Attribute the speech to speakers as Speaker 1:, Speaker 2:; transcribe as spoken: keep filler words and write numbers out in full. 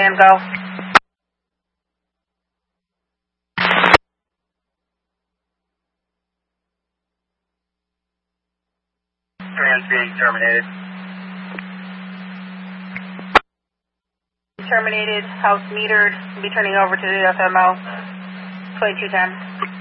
Speaker 1: Trans go.
Speaker 2: Trans being terminated.
Speaker 1: Terminated, house metered, be turning over to the F M O, twenty-two ten.